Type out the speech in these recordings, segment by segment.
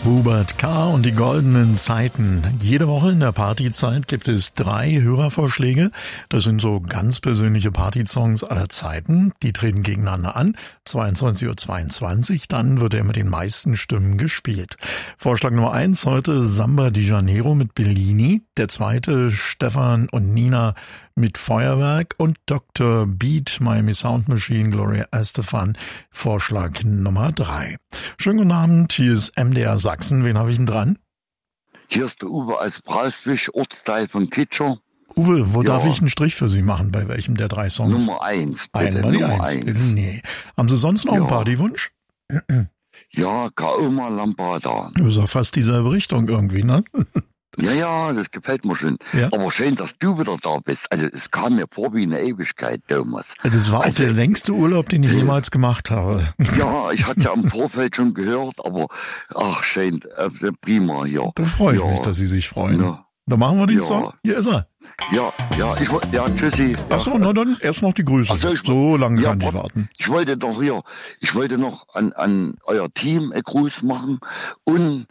Hubert K. und die goldenen Zeiten. Jede Woche in der Partyzeit gibt es 3 Hörervorschläge. Das sind so ganz persönliche Partysongs aller Zeiten. Die treten gegeneinander an. 22:22 Uhr. Dann wird er mit den meisten Stimmen gespielt. Vorschlag Nummer 1 heute Samba di Janeiro mit Bellini. Der zweite Stefan und Nina mit Feuerwerk und Dr. Beat, Miami Sound Machine, Gloria Estefan, Vorschlag Nummer 3. Schönen guten Abend, hier ist MDR Sachsen. Wen habe ich denn dran? Hier ist der Uwe aus Brausfisch, Ortsteil von Kitscher. Uwe, wo darf ich einen Strich für Sie machen? Bei welchem der 3 Songs? Nummer 1, bitte. Einmal die Nummer 1. 1. Nee. Haben Sie sonst noch einen Partywunsch? Ja, Kaoma Lambada. Das ist ja fast dieselbe Richtung irgendwie, ne? Ja, das gefällt mir schon. Ja. Aber schön, dass du wieder da bist. Also es kam mir vor wie eine Ewigkeit, Thomas. Das war auch der längste Urlaub, den ich jemals gemacht habe. Ja, ich hatte ja im Vorfeld schon gehört, aber ach, schön, prima hier. Da freue ich mich, dass Sie sich freuen. Ja. Dann machen wir den Song. Hier ist er. Ja, tschüssi. Achso, na dann erst noch die Grüße. So lange kann ich warten. Ich wollte noch an euer Team einen Gruß machen und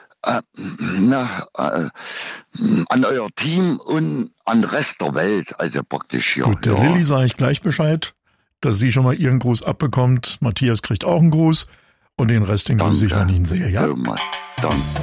an euer Team und an den Rest der Welt, also praktisch hier. Gut, der Lilly sage ich gleich Bescheid, dass sie schon mal ihren Gruß abbekommt. Matthias kriegt auch einen Gruß und den Rest den grüße ich, wenn ich ihn sehe, ja? Danke.